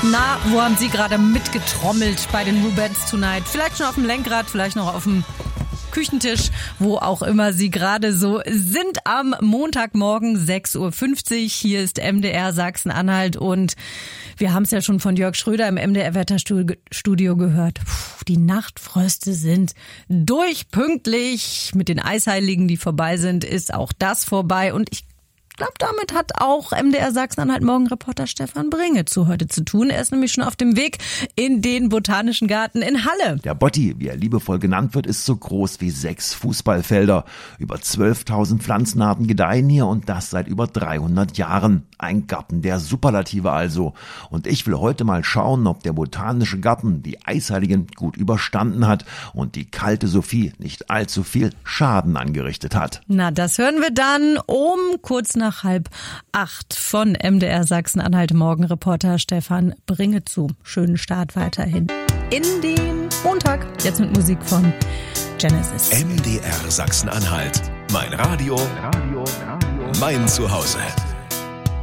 Na, wo haben Sie gerade mitgetrommelt bei den Rubens Tonight? Vielleicht schon auf dem Lenkrad, vielleicht noch auf dem Küchentisch, wo auch immer Sie gerade so sind. Am Montagmorgen 6.50 Uhr. Hier ist MDR Sachsen-Anhalt und wir haben es ja schon von Jörg Schröder im MDR-Wetterstudio gehört. Die Nachtfröste sind durchpünktlich. Mit den Eisheiligen, die vorbei sind, ist auch das vorbei. Und ich glaube, damit hat auch MDR Sachsen-Anhalt Morgenreporter Stefan Bringetzu heute zu tun. Er ist nämlich schon auf dem Weg in den Botanischen Garten in Halle. Der Botti, wie er liebevoll genannt wird, ist so groß wie 6 Fußballfelder. Über 12.000 Pflanzenarten gedeihen hier und das seit über 300 Jahren. Ein Garten der Superlative also. Und ich will heute mal schauen, ob der Botanische Garten die Eisheiligen gut überstanden hat und die kalte Sophie nicht allzu viel Schaden angerichtet hat. Na, das hören wir dann um kurz nach 7:30 von MDR Sachsen-Anhalt Morgenreporter Stefan Bringetzu. Schönen Start weiterhin in den Montag. Jetzt mit Musik von Genesis. MDR Sachsen-Anhalt. Mein Radio. Mein Zuhause.